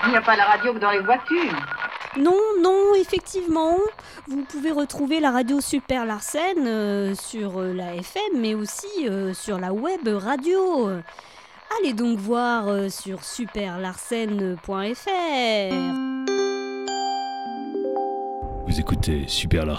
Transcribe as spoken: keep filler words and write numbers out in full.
Il n'y a pas la radio que dans les voitures. Non, non, effectivement. Vous pouvez retrouver la radio Super Larsen euh, sur euh, la F M, mais aussi euh, sur la web radio. Allez donc voir euh, sur super larsen point f r. Vous écoutez Super Larsen.